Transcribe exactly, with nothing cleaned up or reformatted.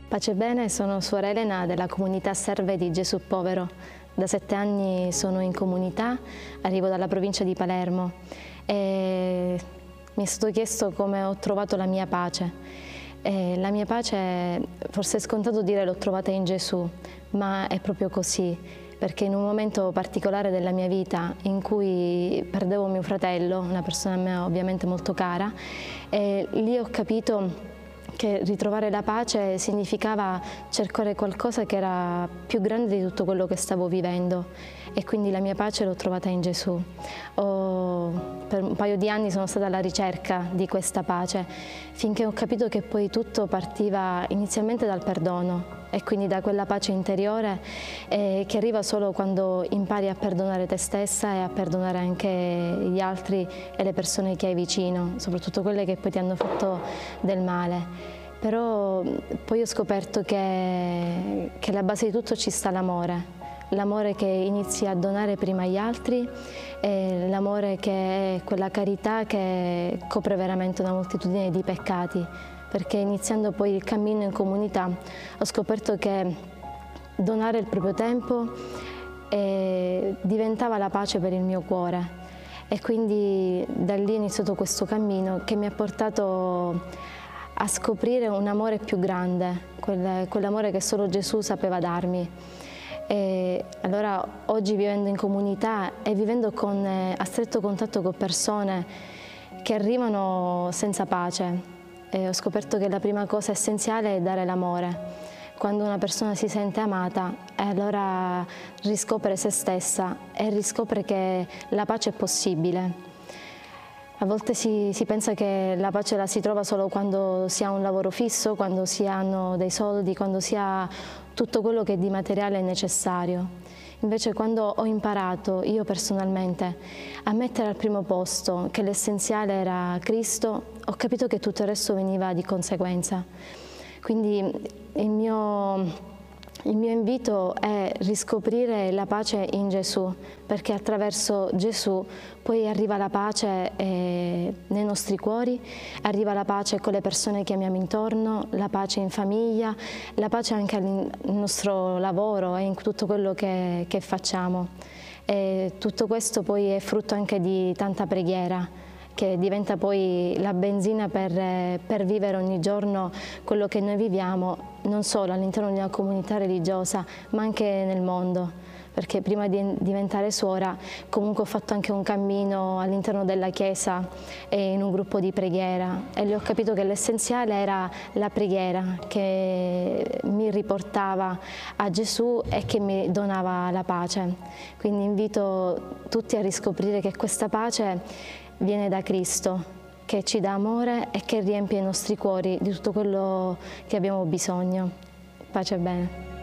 Pace e bene, sono suora Elena della comunità Serve di Gesù Povero. Da sette anni sono in comunità, arrivo dalla provincia di Palermo e mi è stato chiesto come ho trovato la mia pace. E la mia pace, forse è scontato dire l'ho trovata in Gesù, ma è proprio così, perché in un momento particolare della mia vita in cui perdevo mio fratello, una persona a me ovviamente molto cara, e lì ho capito che ritrovare la pace significava cercare qualcosa che era più grande di tutto quello che stavo vivendo, e quindi la mia pace l'ho trovata in Gesù. Ho, per un paio di anni sono stata alla ricerca di questa pace, finché ho capito che poi tutto partiva inizialmente dal perdono, e quindi da quella pace interiore eh, che arriva solo quando impari a perdonare te stessa e a perdonare anche gli altri e le persone che hai vicino, soprattutto quelle che poi ti hanno fatto del male. Però poi ho scoperto che, che alla base di tutto ci sta l'amore, l'amore che inizi a donare prima agli altri, e l'amore che è quella carità che copre veramente una moltitudine di peccati, perché iniziando poi il cammino in comunità ho scoperto che donare il proprio tempo eh, diventava la pace per il mio cuore, e quindi da lì è iniziato questo cammino che mi ha portato a scoprire un amore più grande, quell'amore che solo Gesù sapeva darmi. E allora oggi, vivendo in comunità e vivendo con, eh, a stretto contatto con persone che arrivano senza pace, eh, ho scoperto che la prima cosa essenziale è dare l'amore. Quando una persona si sente amata, allora riscopre se stessa e riscopre che la pace è possibile. A volte si, si pensa che la pace la si trova solo quando si ha un lavoro fisso, quando si hanno dei soldi, quando si ha tutto quello che di materiale è necessario. Invece, quando ho imparato, io personalmente, a mettere al primo posto che l'essenziale era Cristo, ho capito che tutto il resto veniva di conseguenza. Quindi il mio... Il mio invito è riscoprire la pace in Gesù, perché attraverso Gesù poi arriva la pace eh, nei nostri cuori, arriva la pace con le persone che amiamo intorno, la pace in famiglia, la pace anche nel nostro lavoro e in tutto quello che, che facciamo. E tutto questo poi è frutto anche di tanta preghiera, che diventa poi la benzina per, per vivere ogni giorno quello che noi viviamo, non solo all'interno di una comunità religiosa, ma anche nel mondo. Perché prima di diventare suora comunque ho fatto anche un cammino all'interno della Chiesa e in un gruppo di preghiera, e lì ho capito che l'essenziale era la preghiera, che mi riportava a Gesù e che mi donava la pace. Quindi invito tutti a riscoprire che questa pace viene da Cristo, che ci dà amore e che riempie i nostri cuori di tutto quello che abbiamo bisogno. Pace e bene.